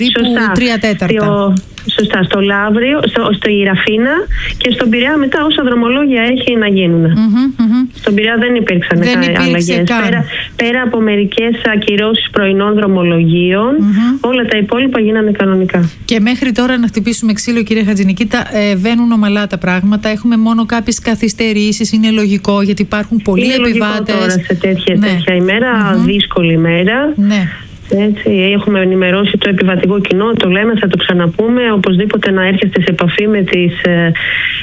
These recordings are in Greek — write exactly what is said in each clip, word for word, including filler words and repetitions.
Σωστά. Τρία τέταρτα. Στο, σωστά. Στο Λαύριο, στο, στο Ιραφίνα και στον Πειραιά μετά όσα δρομολόγια έχει να γίνουν. Mm-hmm, mm-hmm. Στον Πειραιά δεν υπήρξαν αλλαγές. Πέρα, πέρα από μερικές ακυρώσεις πρωινών δρομολογίων, mm-hmm. όλα τα υπόλοιπα γίνανε κανονικά. Και μέχρι τώρα, να χτυπήσουμε ξύλο, κύριε Χατζηνικήτα, ε, βαίνουν ομαλά τα πράγματα. Έχουμε μόνο κάποιες καθυστερήσεις. Είναι λογικό, γιατί υπάρχουν πολλοί είναι επιβάτες. Τώρα σε τέτοια, ναι. τέτοια ημέρα, mm-hmm. δύσκολη ημέρα. Ναι. Έτσι, έχουμε ενημερώσει το επιβατικό κοινό, το λέμε, θα το ξαναπούμε. Οπωσδήποτε να έρχεστε σε επαφή με τις ε,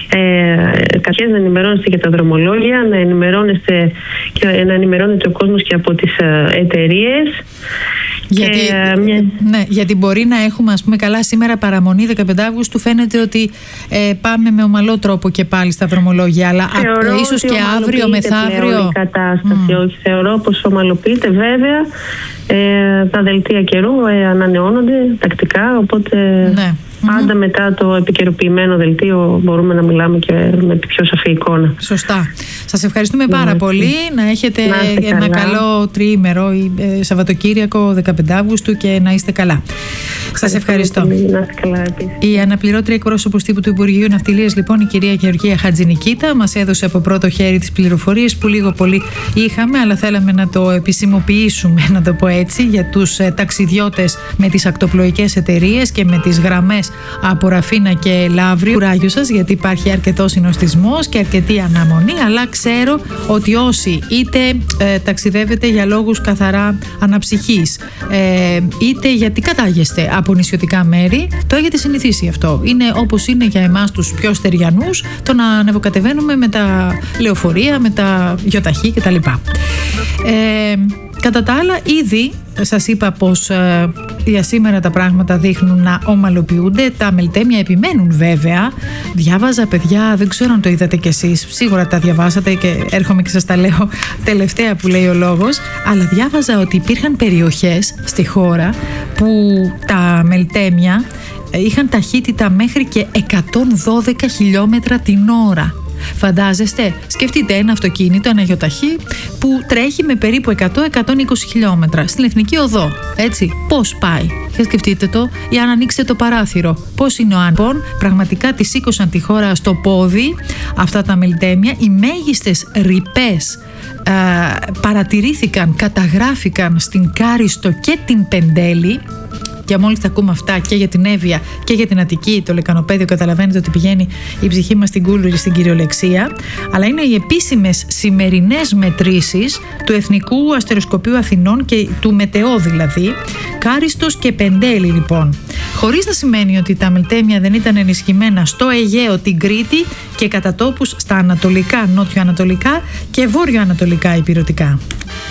ε, καταρχήν να ενημερώνεστε για τα δρομολόγια, να ενημερώνεστε και να ενημερώνεται ο κόσμος και από τις ε, εταιρείες. Γιατί, και, μια... ναι, γιατί μπορεί να έχουμε, ας πούμε, καλά σήμερα παραμονή δεκαπέντε Αυγούστου, φαίνεται ότι ε, πάμε με ομαλό τρόπο και πάλι στα δρομολόγια, αλλά θεωρώ α, ίσως και αύριο, μεθαύριο. Η κατάσταση, mm. όχι, θεωρώ πως ομαλοποιείται. Βέβαια, ε, τα δελτία καιρού ε, ανανεώνονται τακτικά, οπότε ναι. πάντα mm-hmm. μετά το επικαιροποιημένο δελτίο μπορούμε να μιλάμε και με πιο σαφή εικόνα. Σωστά. Σας ευχαριστούμε πάρα ναι. πολύ. Να έχετε να ένα καλό τριήμερο ή ε, Σαββατοκύριακο δεκαπέντε Αυγούστου και να είστε καλά. Σας ευχαριστώ. Να είστε καλά επίσης. Η αναπληρώτρια εκπρόσωπος τύπου του Υπουργείου Ναυτιλίας, λοιπόν, η κυρία Γεωργία Χατζηνικήτα, μας έδωσε από πρώτο χέρι τις πληροφορίες που λίγο πολύ είχαμε, αλλά θέλαμε να το επισημοποιήσουμε, να το πω έτσι, για τους ε, ταξιδιώτες με τις ακτοπλοϊκές εταιρείες και με τις γραμμές από Ραφίνα και Λαύριο. Κουράγιο σας, γιατί υπάρχει αρκετό συνοστισμός και αρκετή αναμονή, αλλά ξέρω ότι όσοι είτε ε, ταξιδεύετε για λόγους καθαρά αναψυχής, ε, είτε γιατί κατάγεστε από νησιωτικά μέρη, το έχετε συνηθίσει αυτό. Είναι όπως είναι για εμάς τους πιο στεριανούς το να ανεβοκατεβαίνουμε με τα λεωφορεία, με τα γιοταχή κτλ. Ε, κατά τα άλλα, ήδη σας είπα πως ε, για σήμερα τα πράγματα δείχνουν να ομαλοποιούνται. Τα μελτέμια επιμένουν βέβαια. Διάβαζα, παιδιά, δεν ξέρω αν το είδατε κι εσείς, σίγουρα τα διαβάσατε και έρχομαι και σας τα λέω τελευταία που λέει ο λόγος, αλλά διάβαζα ότι υπήρχαν περιοχές στη χώρα που τα μελτέμια είχαν ταχύτητα μέχρι και εκατόν δώδεκα χιλιόμετρα την ώρα. Φαντάζεστε, σκεφτείτε ένα αυτοκίνητο, ένα γιοταχή που τρέχει με περίπου εκατό με εκατόν είκοσι χιλιόμετρα στην εθνική οδό. Έτσι, πώς πάει? Και σκεφτείτε το, ή αν ανοίξετε το παράθυρο, πώς είναι ο άνπον. Πραγματικά τη σήκωσαν τη χώρα στο πόδι αυτά τα μελτέμια. Οι μέγιστες ρηπές ε, παρατηρήθηκαν, καταγράφηκαν στην Κάριστο και την Πεντέλη. Και μόλις θα ακούμε αυτά και για την Εύβοια και για την Αττική, το λεκανοπέδιο, καταλαβαίνετε ότι πηγαίνει η ψυχή μας στην Κούλουρη, στην κυριολεξία. Αλλά είναι οι επίσημες σημερινές μετρήσεις του Εθνικού Αστεροσκοπείου Αθηνών και του Μετεό, δηλαδή. Κάριστος και Πεντέλη, λοιπόν. Χωρίς να σημαίνει ότι τα μελτέμια δεν ήταν ενισχυμένα στο Αιγαίο, την Κρήτη και κατά τόπους στα ανατολικά, νότιο-ανατολικά και βόρειο-ανατολικά ηπειρωτικά.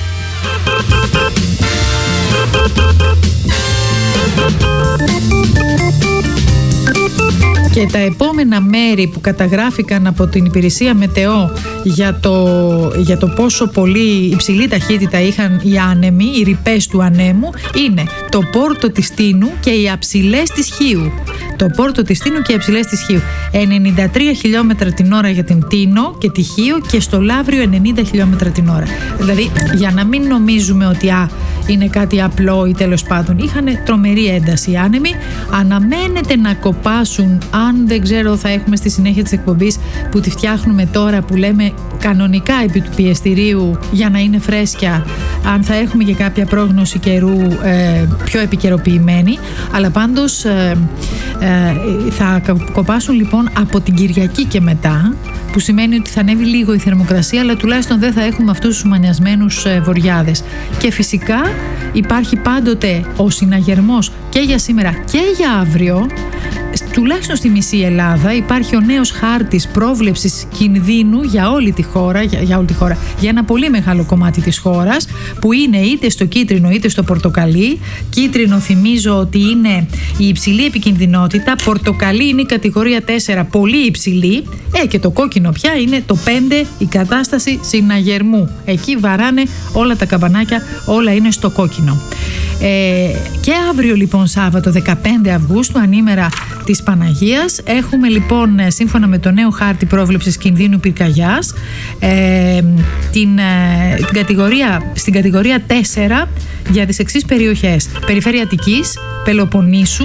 Και τα επόμενα μέρη που καταγράφηκαν από την υπηρεσία Μετεό για το, για το πόσο πολύ υψηλή ταχύτητα είχαν οι άνεμοι, οι ρηπές του ανέμου, είναι το Πόρτο της Τίνου και οι αψιλές της Χίου. Το Πόρτο της Τίνου και οι αψιλές της Χίου. ενενήντα τρία χιλιόμετρα την ώρα για την Τίνο και τη Χίο και στο Λαύριο ενενήντα χιλιόμετρα την ώρα. Δηλαδή, για να μην νομίζουμε ότι α, είναι κάτι απλό ή τέλος πάντων, είχαν τρομερή ένταση οι άνεμοι. Αναμένεται να κοπάσουν, αν δεν ξέρω, θα έχουμε στη συνέχεια της εκπομπής που τη φτιάχνουμε τώρα, που λέμε κανονικά επί του πιεστηρίου για να είναι φρέσκια, αν θα έχουμε και κάποια πρόγνωση καιρού ε, πιο επικαιροποιημένη. Αλλά πάντως ε, ε, θα κοπάσουν λοιπόν από την Κυριακή και μετά, που σημαίνει ότι θα ανέβει λίγο η θερμοκρασία, αλλά τουλάχιστον δεν θα έχουμε αυτούς τους μανιασμένους ε, βοριάδες. Και φυσικά υπάρχει πάντοτε ο συναγερμός και για σήμερα και για αύριο. Τουλάχιστον στη μισή Ελλάδα υπάρχει ο νέος χάρτης πρόβλεψης κινδύνου για όλη τη χώρα, για, για όλη τη χώρα, για ένα πολύ μεγάλο κομμάτι της χώρας, που είναι είτε στο κίτρινο είτε στο πορτοκαλί. Κίτρινο, θυμίζω ότι είναι η υψηλή επικινδυνότητα, πορτοκαλί είναι η κατηγορία τέσσερα, πολύ υψηλή, ε, και το κόκκινο πια είναι το πέντε, η κατάσταση συναγερμού. Εκεί βαράνε όλα τα καμπανάκια, όλα είναι στο κόκκινο. Ε, και αύριο λοιπόν Σάββατο δεκαπέντε Αυγούστου, ανήμερα της Παναγίας, έχουμε λοιπόν σύμφωνα με το νέο χάρτη πρόβλεψης κινδύνου πυρκαγιάς ε, την, ε, την κατηγορία, στην κατηγορία τέσσερα για τις εξής περιοχές: Περιφέρεια Αττικής, Πελοποννήσου,